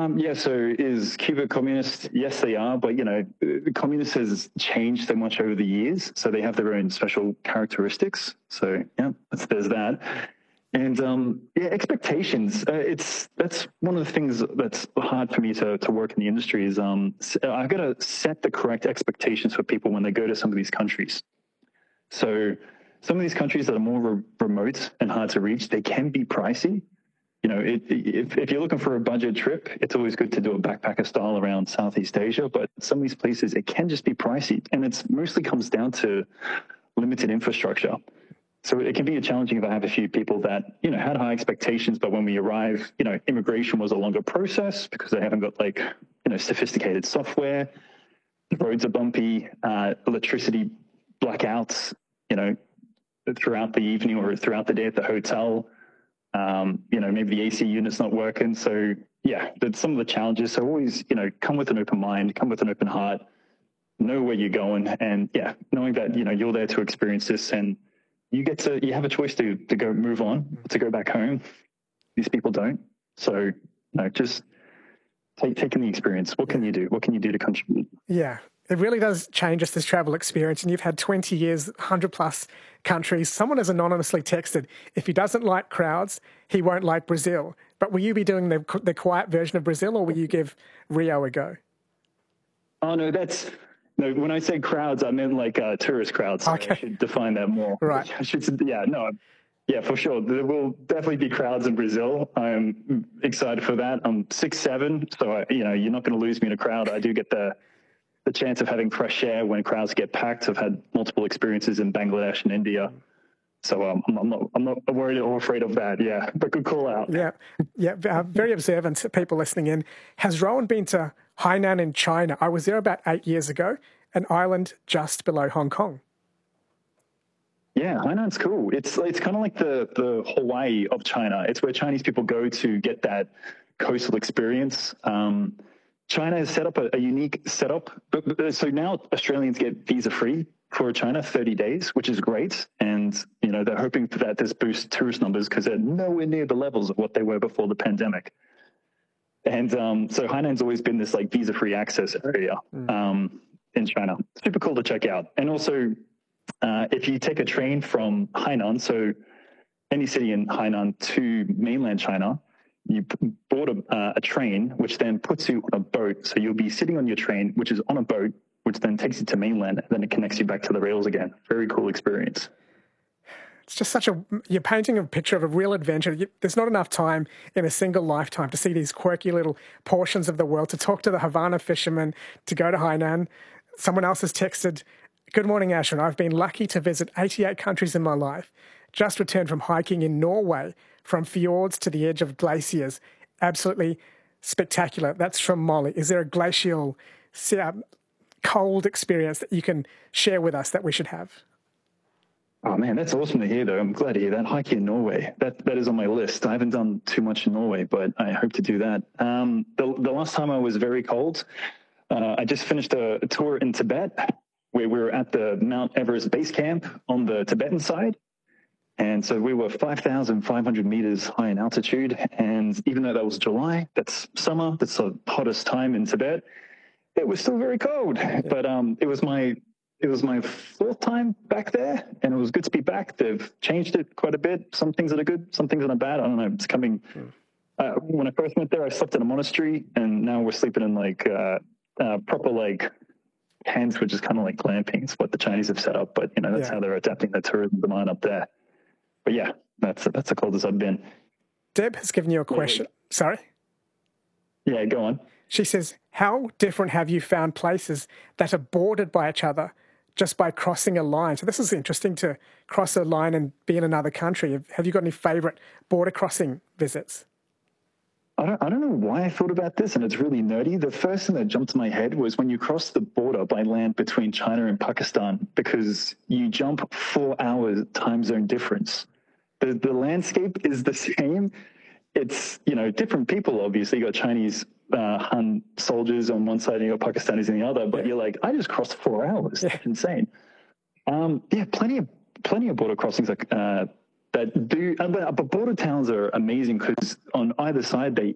Yeah, so is Cuba communist? Yes, they are, but communist has changed so much over the years, so they have their own special characteristics. So yeah, there's that. And yeah, expectations. That's one of the things that's hard for me to work in the industry is I've got to set the correct expectations for people when they go to some of these countries. So some of these countries that are more remote and hard to reach, they can be pricey. If you're looking for a budget trip, it's always good to do a backpacker style around Southeast Asia. But some of these places, it can just be pricey. And it's mostly comes down to limited infrastructure. So it can be challenging if I have a few people that, had high expectations, but when we arrive, immigration was a longer process because they haven't got sophisticated software. The roads are bumpy, electricity blackouts, throughout the evening or throughout the day at the hotel. Maybe the AC unit's not working. So yeah, that's some of the challenges. So always, come with an open mind, come with an open heart, know where you're going. And yeah, knowing that, you're there to experience this and you have a choice to go move on, to go back home. These people don't. So just taking the experience. What can you do? What can you do to contribute? Yeah. It really does change us this travel experience. And you've had 20 years, 100 plus countries. Someone has anonymously texted, if he doesn't like crowds, he won't like Brazil. But will you be doing the quiet version of Brazil or will you give Rio a go? Oh, no, when I say crowds, I meant like tourist crowds. So okay. I should define that more. Right. Yeah, for sure. There will definitely be crowds in Brazil. I'm excited for that. I'm 6'7", so you're not going to lose me in a crowd. I do get the chance of having fresh air when crowds get packed. I've had multiple experiences in Bangladesh and India. So I'm not worried or afraid of that. Yeah, but good call out. Yeah. Very observant people listening in. Has Rowan been to Hainan in China? I was there about 8 years ago, an island just below Hong Kong. Yeah, Hainan's cool. It's kind of like the Hawaii of China. It's where Chinese people go to get that coastal experience. China has set up a unique setup. So now Australians get visa-free for China, 30 days, which is great. And, they're hoping for that this boosts tourist numbers because they're nowhere near the levels of what they were before the pandemic. And so Hainan's always been this like visa-free access area in China. Super cool to check out. And also, if you take a train from Hainan, so any city in Hainan to mainland China, you board a train, which then puts you on a boat. So you'll be sitting on your train, which is on a boat, which then takes you to mainland, and then it connects you back to the rails again. Very cool experience. It's just you're painting a picture of a real adventure. There's not enough time in a single lifetime to see these quirky little portions of the world, to talk to the Havana fishermen, to go to Hainan. Someone else has texted, good morning, Ashwin. I've been lucky to visit 88 countries in my life. Just returned from hiking in Norway, from fjords to the edge of glaciers. Absolutely spectacular. That's from Molly. Is there a glacial, cold experience that you can share with us that we should have? Oh, man, that's awesome to hear, though. I'm glad to hear that. Hiking in Norway, that is on my list. I haven't done too much in Norway, but I hope to do that. The last time I was very cold, I just finished a tour in Tibet where we were at the Mount Everest base camp on the Tibetan side. And so we were 5,500 meters high in altitude. And even though that was July, that's summer, that's the hottest time in Tibet, it was still very cold. Yeah. But it was my fourth time back there, and it was good to be back. They've changed it quite a bit. Some things that are good, some things that are bad. I don't know. It's coming. When I first went there, I slept in a monastery, and now we're sleeping in proper tents, which is kind of like glamping. It's what the Chinese have set up, but that's how they're adapting their tourism demand up there. But yeah, that's the coldest I've been. Deb has given you a question. Sorry? Yeah, go on. She says, how different have you found places that are bordered by each other just by crossing a line? So this is interesting, to cross a line and be in another country. Have you got any favourite border crossing visits? I don't know why I thought about this, and it's really nerdy. The first thing that jumped to my head was when you cross the border by land between China and Pakistan, because you jump 4 hours time zone difference. The landscape is the same. It's, different people, obviously. You got Chinese Han soldiers on one side and you got Pakistanis on the other, but you're like, I just crossed 4 hours. Yeah. That's insane. Plenty of border crossings that do, but border towns are amazing because on either side they